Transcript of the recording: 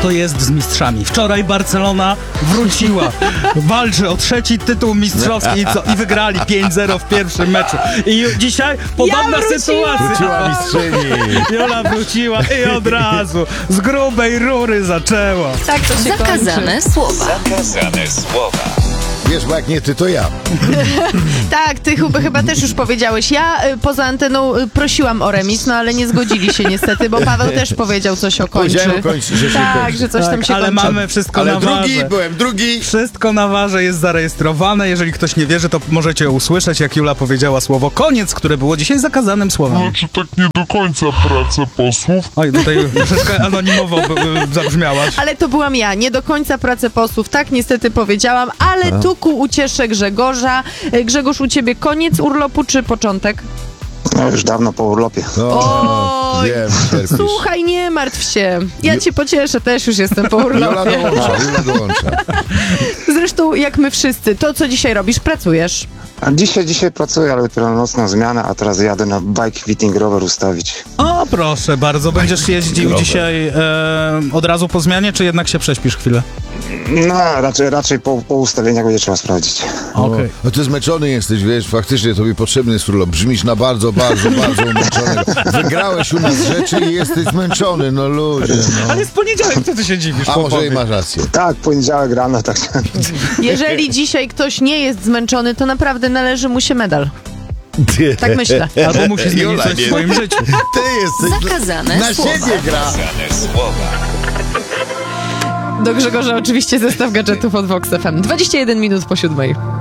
to jest z mistrzami. Wczoraj Barcelona wróciła, walczy o 3. tytuł mistrzowski i wygrali 5-0 w pierwszym meczu. I dzisiaj podobna sytuacja. Wróciła mistrzyni. Jola wróciła i od razu z grubej rury zaczęła. Tak to się Zakazane słowa. Zakazane słowa. Wiesz, bo jak nie ty, to ja. Tak, ty chyba też już powiedziałeś. Ja poza anteną prosiłam o remis, no ale nie zgodzili się niestety, bo Paweł też powiedział coś o kończy. Powiedziałem o końcu, że się Tak, kończy. że coś tam się ale kończy. mamy wszystko Ale na warze. byłem drugi. Wszystko na warze jest zarejestrowane. Jeżeli ktoś nie wierzy, to możecie usłyszeć, jak Jula powiedziała słowo koniec, które było dzisiaj zakazanym słowem. Czy tak nie do końca praca posłów? Oj, tutaj troszeczkę anonimowo zabrzmiałaś. Ale to byłam ja, nie do końca pracę posłów, tak niestety powiedziałam, ale tu ku uciesze Grzegorza. Grzegorz, u ciebie koniec urlopu czy początek? No już dawno po urlopie. Oj, Wiem, cierpisz. słuchaj, nie martw się. Ja cię pocieszę, też już jestem po Jola urlopie. dołącza. Zresztą jak my wszyscy, to co dzisiaj robisz, pracujesz. A dzisiaj pracuję, ale dopiero nocna zmiana, a teraz jadę na bike fitting rower ustawić. O, proszę bardzo. Będziesz jeździł dzisiaj od razu po zmianie, czy jednak się prześpisz chwilę? No, raczej po ustawieniach będzie trzeba sprawdzić. Okej. No ty zmęczony jesteś, wiesz, faktycznie tobie potrzebny jest urlop. Brzmisz na bardzo umęczonego. Wygrałeś u nas rzeczy i jesteś zmęczony, no ludzie, no. Ale jest poniedziałek, co ty się dziwisz? A może chłopowi? i masz rację. Tak, poniedziałek rano, tak. Jeżeli dzisiaj ktoś nie jest zmęczony, to naprawdę należy mu się medal. Tak myślę. Albo musi zmienić Jola, coś w nie. swoim życiu. Ty jesteś... Zakazane Na słowa. siebie gra. Zakazane słowa. Do Grzegorza oczywiście zestaw gadżetów od Vox FM. 21 minut po 7.